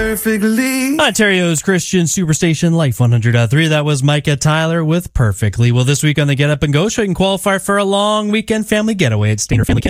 perfectly. Ontario's Christian Superstation Life 100.3. That was Micah Tyler with Perfectly. Well, this week on the Get Up and Go show, you can qualify for a long weekend family getaway at Stainer Family Camp.